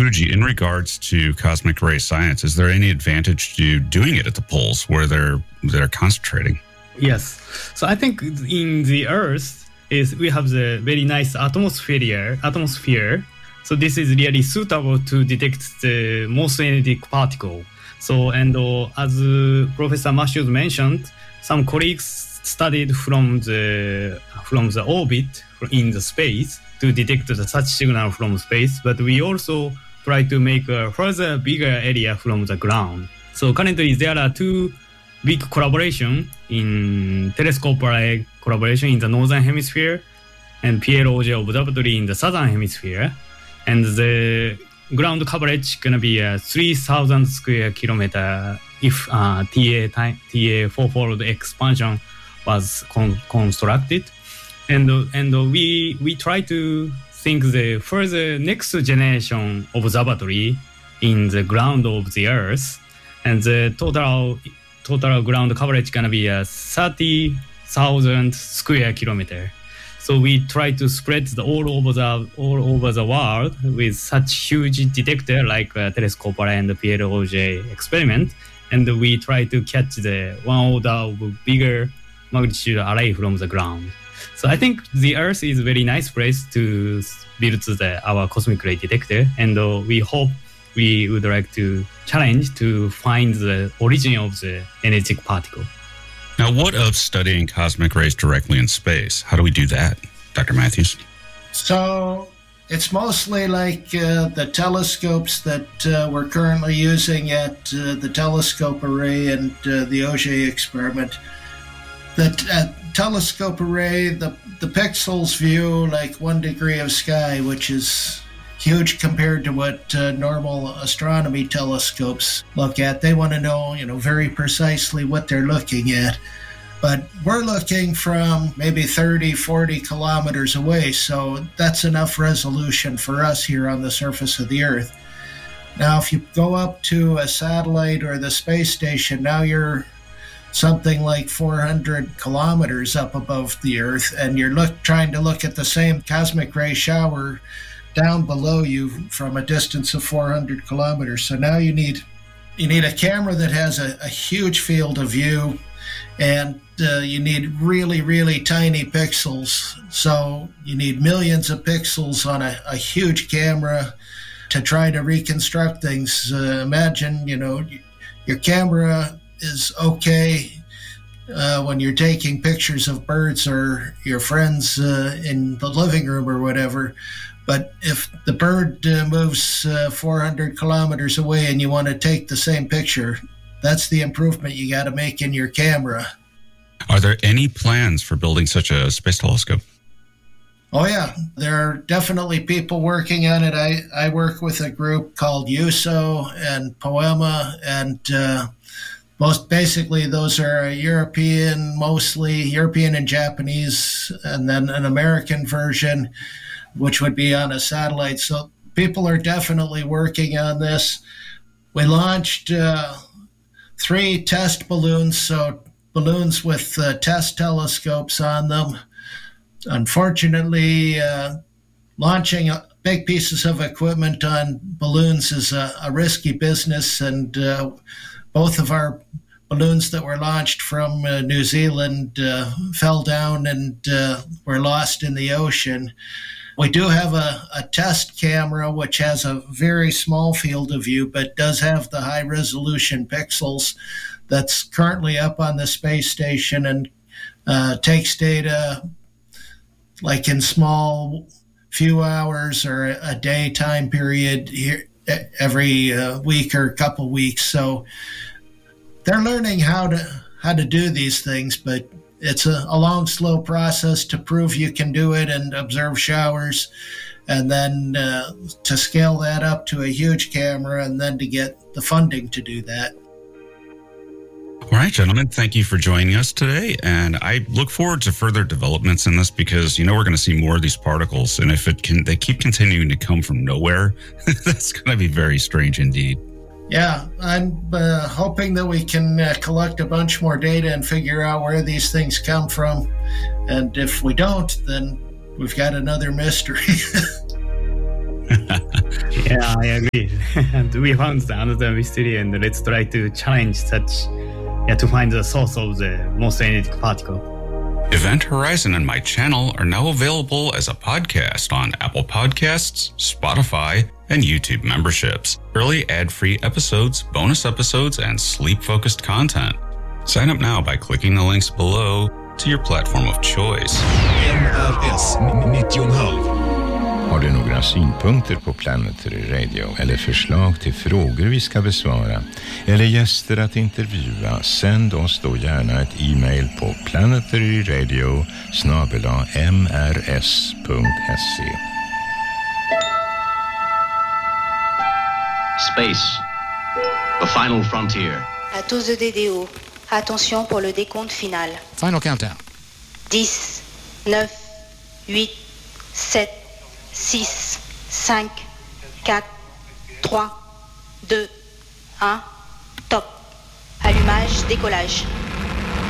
Fuji, in regards to cosmic ray science, is there any advantage to doing it at the poles where they're concentrating? Yes. So I think in the Earth we have the very nice atmosphere. So this is really suitable to detect the most energetic particle. So, and as Professor Matthews mentioned, some colleagues studied from the orbit in the space to detect such signal from space, but we also try to make a further bigger area from the ground. So currently there are two big collaboration in telescope array collaboration in the northern hemisphere and Pierre Auger Observatory in the southern hemisphere. And the ground coverage gonna be 3,000 square kilometer if TA fourfold expansion was constructed. And we try to think the further next generation observatory in the ground of the Earth, and the total ground coverage gonna be 30,000 square kilometer. So we try to spread all over the world with such huge detector like telescope array and the Pierre Auger experiment, and we try to catch the one order of bigger magnitude array from the ground. So I think the Earth is a very nice place to build our cosmic ray detector, and we would like to challenge to find the origin of the energetic particle. Now, what of studying cosmic rays directly in space? How do we do that, Dr. Matthews? So it's mostly like the telescopes that we're currently using at the telescope array and the Auger experiment. The telescope array, the pixels view like 1 degree of sky, which is huge compared to what normal astronomy telescopes look at. They want to know, very precisely what they're looking at. But we're looking from maybe 30, 40 kilometers away, so that's enough resolution for us here on the surface of the Earth. Now, if you go up to a satellite or the space station, now you're something like 400 kilometers up above the Earth, and you're trying to look at the same cosmic ray shower down below you from a distance of 400 kilometers. So now you need a camera that has a huge field of view, and you need really, really tiny pixels. So you need millions of pixels on a huge camera to try to reconstruct things. Imagine, your camera is okay when you're taking pictures of birds or your friends in the living room or whatever. But if the bird moves 400 kilometers away and you want to take the same picture, that's the improvement you got to make in your camera. Are there any plans for building such a space telescope? Oh, yeah. There are definitely people working on it. I work with a group called USO and Poema, and most basically those are mostly European and Japanese, and then an American version, which would be on a satellite. So people are definitely working on this. We launched 3 test balloons, so balloons with test telescopes on them. Unfortunately, launching big pieces of equipment on balloons is a risky business, and both of our balloons that were launched from New Zealand fell down and were lost in the ocean. We do have a test camera which has a very small field of view but does have the high-resolution pixels that's currently up on the space station and takes data like in small few hours or a day time period here every week or couple weeks. So they're learning how to do these things, but it's a long, slow process to prove you can do it and observe showers, and then to scale that up to a huge camera, and then to get the funding to do that. All right, gentlemen, thank you for joining us today. And I look forward to further developments in this because, we're going to see more of these particles. And if they keep continuing to come from nowhere, that's going to be very strange indeed. Yeah, I'm hoping that we can collect a bunch more data and figure out where these things come from. And if we don't, then we've got another mystery. Yeah, I agree. And we found another mystery, and let's try to challenge such, to find the source of the most energetic particle. Event Horizon and my channel are now available as a podcast on Apple Podcasts, Spotify, and YouTube memberships. Early ad-free episodes, bonus episodes, and sleep-focused content. Sign up now by clicking the links below to your platform of choice. NRS 90,5. Har du några synpunkter på Planetary Radio eller förslag till frågor vi ska besvara eller gäster att intervjua, sänd oss då gärna ett e-mail på planetaryradio@mrs.se. Space, the final frontier. À tous EDDO, attention pour le décompte final. Final countdown. 10, 9, 8, 7, 6, 5, 4, 3, 2, 1, top. Allumage, décollage.